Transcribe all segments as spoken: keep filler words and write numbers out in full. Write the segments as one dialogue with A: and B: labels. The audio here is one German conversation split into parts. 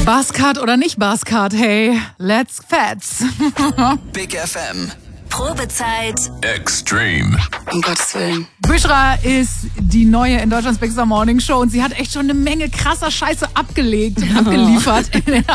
A: Buzzcut oder nicht Buzzcut, hey, let's fetz.
B: Big F M.
C: Probezeit
B: Extreme.
C: Um Gottes Willen.
A: Büschra ist die neue in Deutschlands Big Star Morning Show und sie hat echt schon eine Menge krasser Scheiße abgelegt und abgeliefert.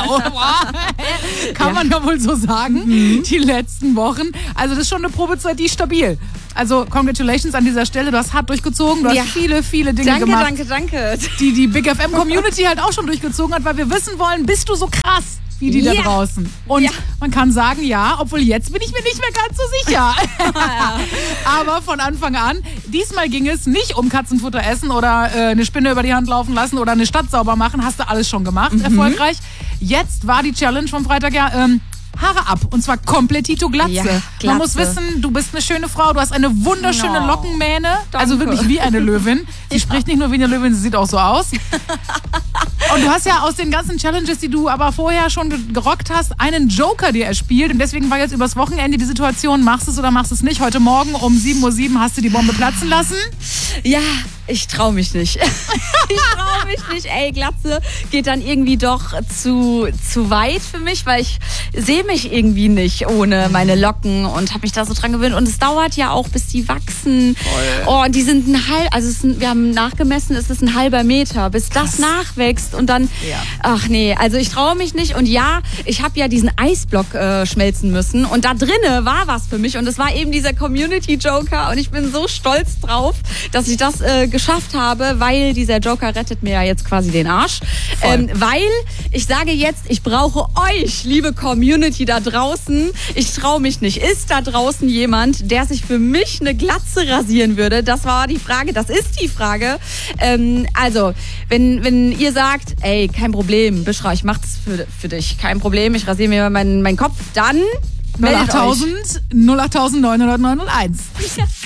A: Kann man ja wohl so sagen, mhm. die letzten Wochen. Also das ist schon eine Probezeit, die ist stabil. Also congratulations an dieser Stelle, du hast hart durchgezogen, du
D: ja.
A: hast viele, viele Dinge
D: danke,
A: gemacht.
D: Danke, danke, danke.
A: Die die Big F M Community halt auch schon durchgezogen hat, weil wir wissen wollen, bist du so krass wie die
D: ja.
A: da draußen? Und
D: ja.
A: man kann sagen, ja, obwohl jetzt bin ich mir nicht mehr ganz so sicher. Aber von Anfang an, diesmal ging es nicht um Katzenfutter essen oder äh, eine Spinne über die Hand laufen lassen oder eine Stadt sauber machen, hast du alles schon gemacht, mhm. erfolgreich. Jetzt war die Challenge vom Freitag ja, ähm, Haare ab. Und zwar komplettito Glatze.
D: Ja, Glatze.
A: Man muss wissen, du bist eine schöne Frau, du hast eine wunderschöne
D: no.
A: Lockenmähne.
D: Danke.
A: Also wirklich wie eine Löwin. Sie ja. spricht nicht nur wie eine Löwin, sie sieht auch so aus. Und du hast ja aus den ganzen Challenges, die du aber vorher schon gerockt hast, einen Joker dir erspielt. Und deswegen war jetzt übers Wochenende die Situation, machst du es oder machst du es nicht. Heute Morgen um sieben Uhr sieben hast du die Bombe platzen lassen.
D: Ja, ich trau mich nicht. Ich trau mich nicht. Ey, Glatze geht dann irgendwie doch zu, zu weit für mich, weil ich sehe mich irgendwie nicht ohne meine Locken und habe mich da so dran gewöhnt. Und es dauert ja auch, bis die wachsen. Voll. Oh, und die sind ein halb, also es ist ein, wir haben nachgemessen, es ist ein halber Meter, bis das Krass. nachwächst. Und dann, ja. ach nee, also ich traue mich nicht. Und ja, ich habe ja diesen Eisblock äh, schmelzen müssen. Und da drinne war was für mich. Und es war eben dieser Community-Joker. Und ich bin so stolz drauf, dass ich das äh, geschafft habe, weil dieser Joker rettet mir ja jetzt quasi den Arsch. Ähm, weil ich sage jetzt, ich brauche euch, liebe Community da draußen. Ich traue mich nicht. Ist da draußen jemand, der sich für mich eine Glatze rasieren würde? Das war die Frage, das ist die Frage. Ähm, also, wenn, wenn ihr sagt, ey, kein Problem, Büschra, ich mach's für, für dich, kein Problem, ich rasiere mir meinen, meinen Kopf, dann
A: null acht tausend, null acht tausend neunhundertneunhunderteins.
D: Ja.